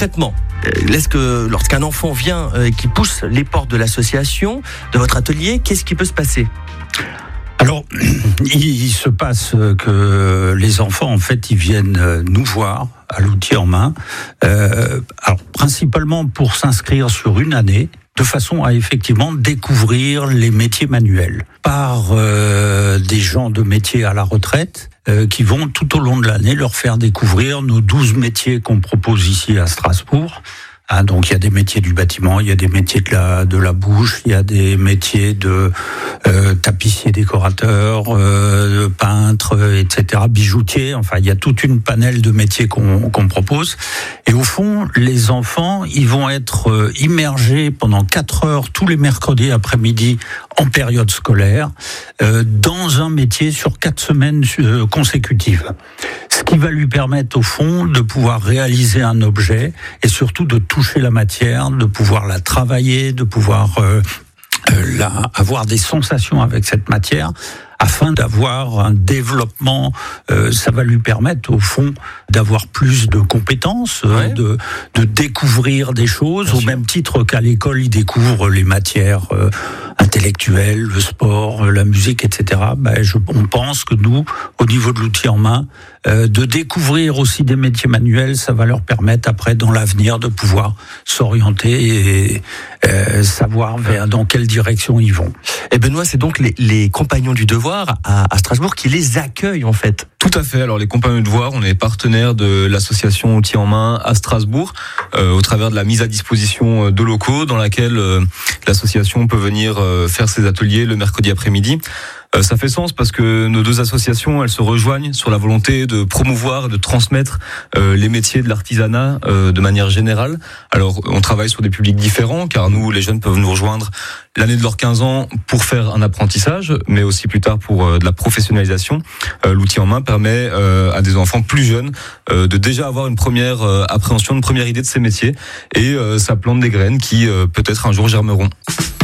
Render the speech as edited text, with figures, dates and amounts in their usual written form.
concrètement, est-ce que lorsqu'un enfant vient et qui pousse les portes de l'association, de votre atelier, qu'est-ce qui peut se passer ? Alors, il se passe que les enfants, en fait, ils viennent nous voir à l'outil en main, alors principalement pour s'inscrire sur une année, de façon à effectivement découvrir les métiers manuels par des gens de métiers à la retraite qui vont tout au long de l'année leur faire découvrir nos 12 métiers qu'on propose ici à Strasbourg. Donc il y a des métiers du bâtiment, il y a des métiers de la bouche, il y a des métiers de tapissier, décorateur, peintre, etc., bijoutier. Enfin, il y a toute une panel de métiers qu'on propose. Et au fond, les enfants, ils vont être immergés pendant 4 heures tous les mercredis après-midi en période scolaire dans un métier sur 4 semaines consécutives. Ce qui va lui permettre, au fond, de pouvoir réaliser un objet et surtout de toucher la matière, de pouvoir la travailler, de pouvoir avoir des sensations avec cette matière, afin d'avoir un développement. Ça va lui permettre, au fond, d'avoir plus de compétences, de découvrir des choses, au même titre qu'à l'école, il découvre les matières intellectuelles, le sport, la musique, etc. On pense que nous, au niveau de l'outil en main, de découvrir aussi des métiers manuels, ça va leur permettre après, dans l'avenir, de pouvoir s'orienter et savoir dans quelle direction ils vont. Et Benoît, c'est donc les compagnons du devoir à Strasbourg qui les accueillent en fait. Tout à fait. Alors les compagnons du devoir, on est partenaire de l'association Outils en main à Strasbourg, au travers de la mise à disposition de locaux dans laquelle l'association peut venir faire ses ateliers le mercredi après-midi. Ça fait sens parce que nos deux associations, elles se rejoignent sur la volonté de promouvoir, de transmettre les métiers de l'artisanat de manière générale. Alors, on travaille sur des publics différents, car nous, les jeunes peuvent nous rejoindre l'année de leurs 15 ans pour faire un apprentissage, mais aussi plus tard pour de la professionnalisation. L'outil en main permet à des enfants plus jeunes de déjà avoir une première appréhension, une première idée de ces métiers, et ça plante des graines qui peut-être un jour germeront.